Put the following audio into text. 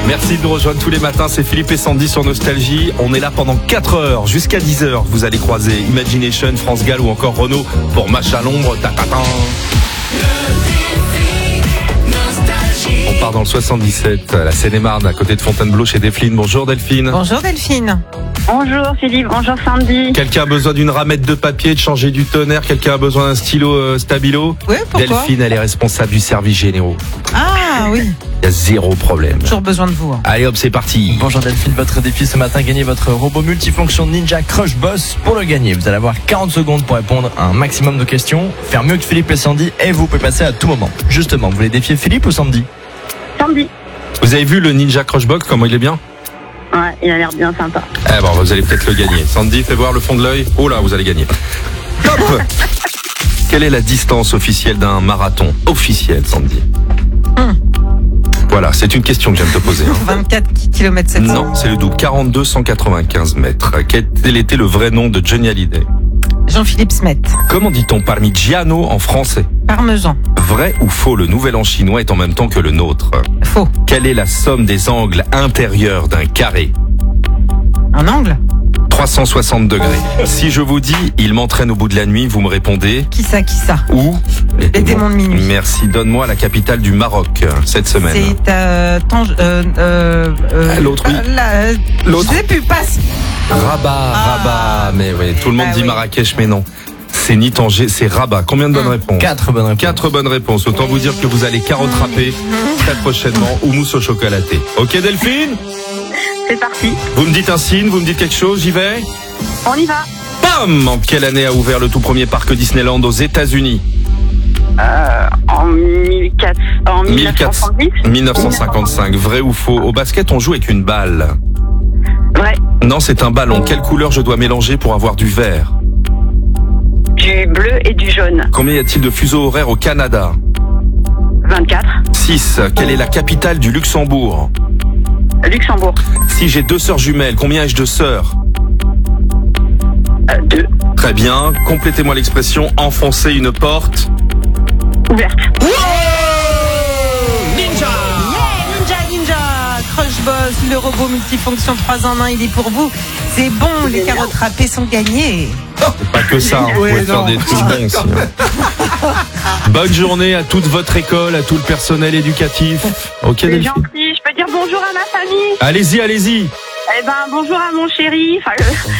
Merci de nous rejoindre tous les matins, c'est Philippe et Sandy sur Nostalgie. On est là pendant 4 heures, jusqu'à 10 heures. Vous allez croiser Imagination, France Gall ou encore Renaud pour Match à l'ombre. On part dans le 77, la Seine-et-Marne, à côté de Fontainebleau chez Delphine. Bonjour Delphine. Bonjour Delphine. Bonjour Philippe, bonjour Sandy. Quelqu'un a besoin d'une ramette de papier, de changer du tonnerre? Quelqu'un a besoin d'un stylo Stabilo? Oui, pourquoi? Delphine, elle est responsable du service généraux. Ah oui, Il y a zéro problème. toujours besoin de vous. Allez hop, c'est parti. Bonjour Delphine, votre défi ce matin, gagnez votre robot multifonction Ninja Crush Boss. Pour le gagner, vous allez avoir 40 secondes pour répondre à un maximum de questions, faire mieux que Philippe et Sandy, et vous pouvez passer à tout moment. Justement, vous voulez défier Philippe ou Sandy? Sandy. Vous avez vu le Ninja Crush Box, comment il est bien? Ouais, il a l'air bien sympa. Eh bon, vous allez peut-être le gagner. Sandy, fais voir le fond de l'œil. Oh là, vous allez gagner. Top. Quelle est la distance officielle d'un marathon? Officielle, Sandy. Voilà, c'est une question que j'aime te poser. 24 km 700. Non, c'est le double. 42 195 mètres. Quel était le vrai nom de Johnny Hallyday? Jean-Philippe Smet. Comment dit-on Parmigiano en français? Parmesan. Vrai ou faux, le nouvel an chinois est en même temps que le nôtre? Faux. Quelle est la somme des angles intérieurs d'un carré? Un angle? 360 degrés. Si je vous dis, il m'entraîne au bout de la nuit, vous me répondez Qui ça? où? Les démons de minuit. Merci. Donne-moi la capitale du Maroc cette semaine. C'est L'autre, oui. L'autre. Je sais plus, passe. Rabat. Mais oui, tout le monde dit oui. Marrakech, mais non. C'est ni Tanger, c'est Rabat. Combien de bonnes réponses? 4 bonnes réponses. 4 bonnes réponses. Autant vous dire que vous allez carotte râpée très prochainement ou mousse au chocolaté. Ok Delphine? C'est parti. Vous me dites un signe, vous me dites quelque chose, j'y vais? On y va. Bam! En quelle année a ouvert le tout premier parc Disneyland aux États-Unis? En 1970. 1955. Vrai ou faux? Au basket, on joue avec une balle. Vrai. Non, c'est un ballon. Quelle couleur je dois mélanger pour avoir du vert? Du bleu et du jaune. Combien y a-t-il de fuseaux horaires au Canada? 24. 6. Quelle est la capitale du Luxembourg? Luxembourg. Si j'ai 2 sœurs jumelles, combien ai-je de sœurs? 2. Très bien. Complétez-moi l'expression enfoncer une porte. Ouverte. Ninja! Ninja Crush Boss, le robot multifonction 3 en 1, il est pour vous. C'est bon, les carottes râpées sont gagnées. Pas que ça, vous pouvez faire des trucs bons aussi. Bonne journée à toute votre école, à tout le personnel éducatif. Ok C'est Delphine? gentil. Je peux dire bonjour à ma famille. Allez-y. Eh ben, bonjour à mon chéri. Enfin,